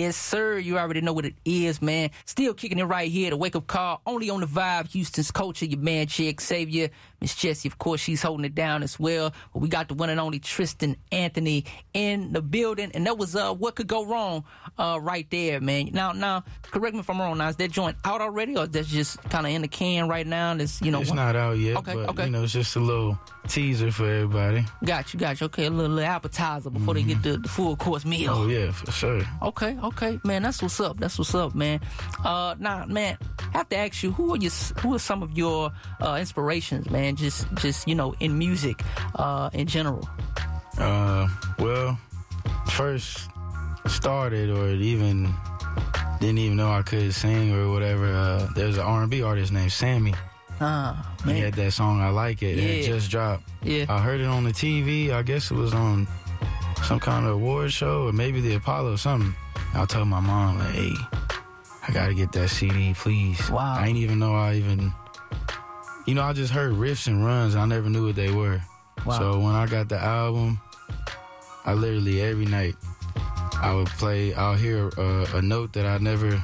Yes, sir. You already know what it is, man. Still kicking it right here. The Wake Up Call, only on the Vibe. Houston's culture. Your man, Chick Xavier. Miss Jessie, of course, she's holding it down as well. But we got the one and only Tristan Anthony in the building, and that was What Could Go Wrong right there, man. Now, correct me if I'm wrong. Now, is that joint out already, or that's just kind of in the can right now? It's not out yet. Okay, but, okay. It's just a little teaser for everybody. Got you. Okay, a little appetizer before they get the full course meal. Oh yeah, for sure. Okay, man, that's what's up, man. Now, man, I have to ask you, who are some of your inspirations, man? Just in music, in general. Well, first started or didn't even know I could sing or whatever. There's an R&B artist named Sammy. Man. He had that song I Like It, and it just dropped. Yeah. I heard it on the TV. I guess it was on some kind of award show or maybe the Apollo or something. I told my mom, like, hey, I gotta get that CD, please. Wow. I ain't even know I just heard riffs and runs. I never knew what they were. Wow. So when I got the album, I literally every night I'll hear a note that I never,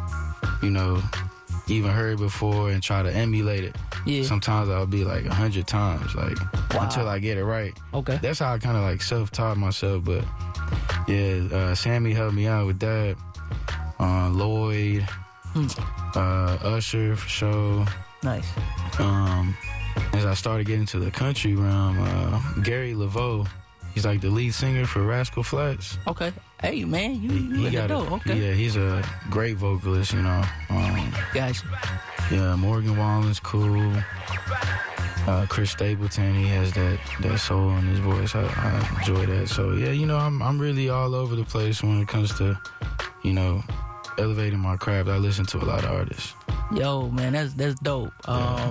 even heard before and try to emulate it. Yeah. Sometimes I'll be like 100 times, until I get it right. Okay. That's how I kind of self-taught myself. But yeah, Sammy helped me out with that. Lloyd, Usher for sure. Nice. As I started getting to the country realm, Gary Laveau, he's like the lead singer for Rascal Flatts. Okay. Hey, man, you got it. Okay. Yeah, he's a great vocalist, Gotcha. Yeah, Morgan Wallen's cool. Chris Stapleton, he has that soul in his voice. I enjoy that. So yeah, I'm really all over the place when it comes to, elevating my craft. I listen to a lot of artists. Yo, man, that's dope. Yeah.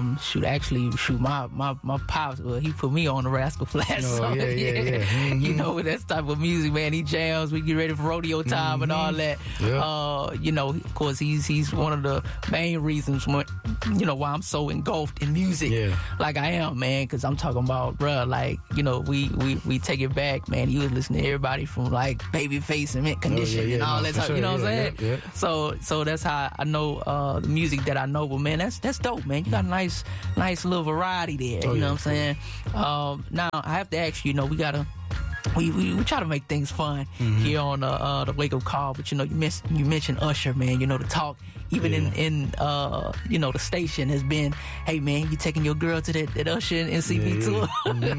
My pops, he put me on the Rascal Flatts. Oh, yeah. Mm-hmm. With that type of music, man, he jams. We get ready for rodeo time and all that. Yeah. Of course, he's one of the main reasons why I'm so engulfed in music, like I am, man. Because I'm talking about, bruh, we take it back, man. He was listening to everybody from Babyface and Mint Condition and all that type. Sure. You know what I'm saying? Yeah. So that's how I know the music that I know. But man, that's dope, man. You got a nice little variety there. You know what I'm saying? Now I have to ask you, we gotta. We try to make things fun here on the Wake Up Call, but you mentioned Usher, man. The talk even in the station has been, hey man, you taking your girl to that Usher and NCB tour?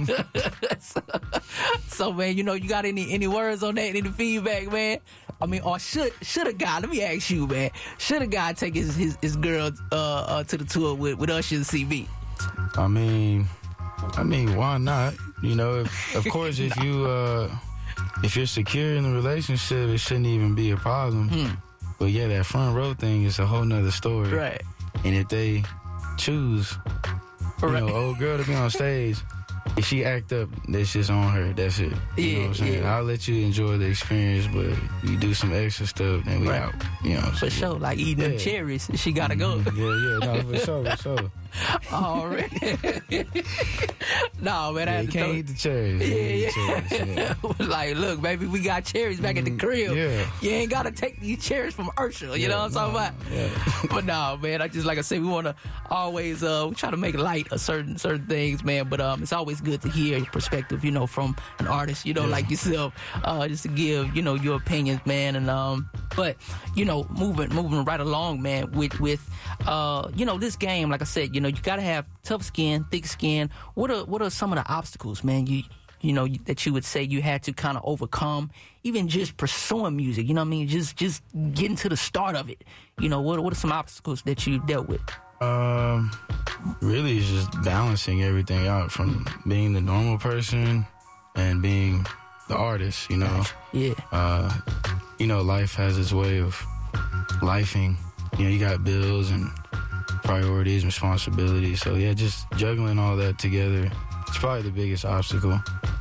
So man, you got any words on that? Any feedback, man? I mean, or should a guy? Let me ask you, man. Should a guy take his girl to the tour with Usher and CB? I mean, why not? Of course, if you're secure in the relationship, it shouldn't even be a problem. But yeah, that front row thing is a whole nother story. Right. And if they choose, old girl to be on stage, if she act up, that's just on her. That's it. You know what I'm saying? I'll let you enjoy the experience, but you do some extra stuff, then we out. You know what I'm saying? For sure. Like eating them cherries, she gotta go. Yeah. No, for sure. Already. No, man. I can't eat the cherries. Yeah. Like, look, baby, we got cherries back at the crib. Yeah. You ain't gotta take these cherries from Ursula. You know what I'm talking about? Yeah. But no, man. Like I said, we want to always we try to make light of certain things, man. But it's always good to hear your perspective, from an artist, like yourself, just to give your opinions, man. And but moving right along, man, with this game, like I said, you gotta have tough skin, thick skin. What are some of the obstacles, man, that you would say you had to kind of overcome, even just pursuing music? You know what I mean? Just getting to the start of it. What are some obstacles that you dealt with? Really, it's just balancing everything out, from being the normal person and being the artist. Yeah. Life has its way of lifing. You got bills and priorities, responsibilities. So yeah, just juggling all that together, it's probably the biggest obstacle.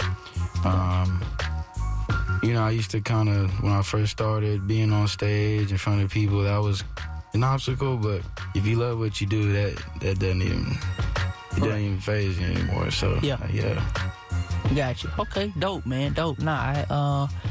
I used to kind of, when I first started being on stage in front of people, that was an obstacle. But if you love what you do, that doesn't even faze you anymore. So yeah. Got you. Okay, dope, man. Dope. Nah,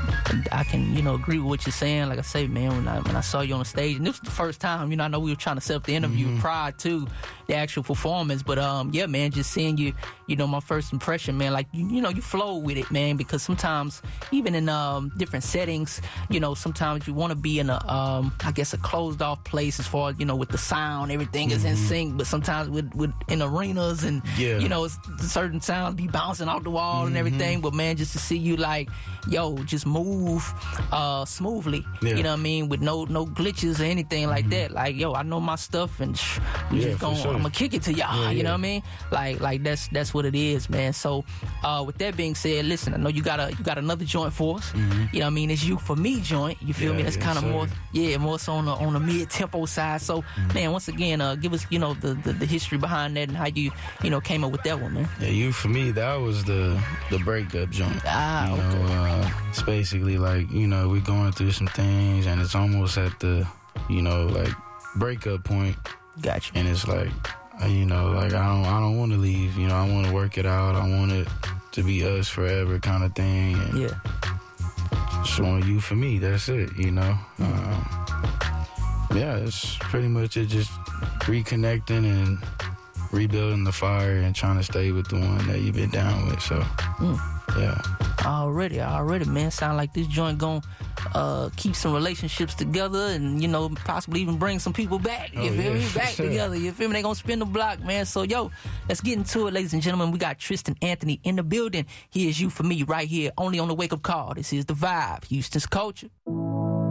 I can, you know, agree with what you're saying. Like I say, man, when I saw you on the stage, and this was the first time, you know, I know we were trying to set up the interview prior to the actual performance, but yeah, man, just seeing you, you know, my first impression, man, like, you know, you flow with it, man, because sometimes, even in different settings, you know, sometimes you want to be in a, I guess, a closed off place as far as, you know, with the sound, everything is in sync, but sometimes with in arenas and, you know, certain sounds be bouncing off the wall and everything, but man, just to see you like, yo, just move smoothly, you know what I mean, with no glitches or anything like that, like, yo, I know my stuff and we just gonna, I'm gonna kick it to y'all, you know what I mean, like that's what it is, man. So with that being said, listen, I know you got another joint for us, you know what I mean, it's You For Me joint, you feel me, that's kind of more so on the mid-tempo side, so man, once again, give us, you know, the history behind that and how you know, came up with that one, man. Yeah, You For Me, that was the breakup joint. You know, it's basically like, you know, we're going through some things and it's almost at the, you know, like breakup point. Gotcha. And it's like, you know, like I don't want to leave, you know, I want to work it out, I want it to be us forever kind of thing. And showing You For Me, that's it, you know. Yeah, it's pretty much it, just reconnecting and rebuilding the fire and trying to stay with the one that you've been down with, so yeah. Already, man. Sound like this joint gon' keep some relationships together and, you know, possibly even bring some people back. You feel me? Back together. You feel me? They gonna spin the block, man. So, yo, let's get into it, ladies and gentlemen. We got Tristan Anthony in the building. Here's You For Me right here, only on the Wake Up Call. This is The Vibe, Houston's culture.